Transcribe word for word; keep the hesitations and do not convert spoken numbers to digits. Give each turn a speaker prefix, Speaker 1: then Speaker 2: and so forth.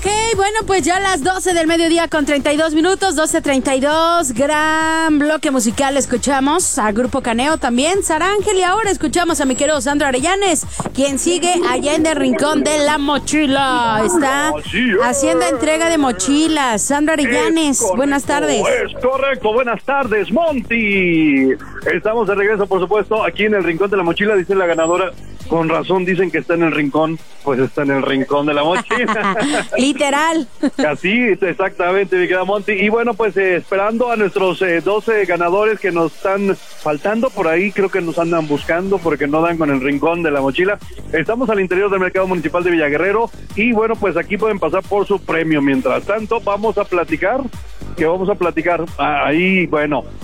Speaker 1: Ok, bueno, pues ya las doce del mediodía con treinta y dos minutos, doce treinta y dos, gran bloque musical. Escuchamos a Grupo Caneo también, Sara Ángel, y ahora escuchamos a mi querido Sandro Arellanes, quien sigue allá en el rincón de la mochila. Está haciendo entrega de mochilas. Sandro Arellanes,
Speaker 2: correcto,
Speaker 1: buenas tardes.
Speaker 2: Es correcto, buenas tardes, Monty. Estamos de regreso, por supuesto, aquí en el rincón de la mochila, dice la ganadora. Con razón dicen que está en el rincón, pues está en el rincón de la mochila.
Speaker 1: Literal.
Speaker 2: Así, exactamente, mi querida Monty. Y bueno, pues eh, esperando a nuestros eh, doce ganadores que nos están faltando por ahí, creo que nos andan buscando porque no dan con el rincón de la mochila. Estamos al interior del Mercado Municipal de Villaguerrero y bueno, pues aquí pueden pasar por su premio. Mientras tanto, vamos a platicar, que vamos a platicar ahí, bueno...